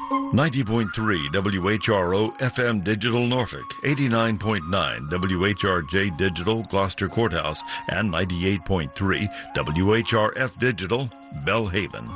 90.3 WHRO FM Digital Norfolk, 89.9 WHRJ Digital Gloucester Courthouse, and 98.3 WHRF Digital Belhaven.